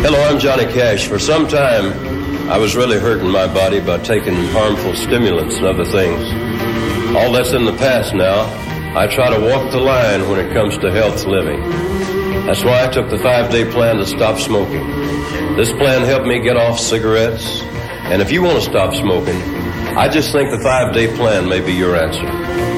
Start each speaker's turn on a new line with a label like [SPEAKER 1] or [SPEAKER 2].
[SPEAKER 1] Hello, I'm Johnny Cash. For some time, I was really hurting my body by taking harmful stimulants and other things. All that's in the past now. I try to walk the line when it comes to health living. That's why I took the 5-day plan to stop smoking. This plan helped me get off cigarettes. And if you want to stop smoking, I just think the 5-day plan may be your answer.